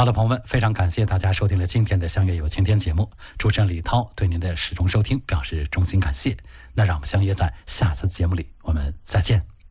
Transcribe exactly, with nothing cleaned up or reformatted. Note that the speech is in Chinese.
好的，朋友们，非常感谢大家收听了今天的相约有晴天节目，主持人李涛对您的始终收听表示衷心感谢。那让我们相约在下次节目里，我们再见。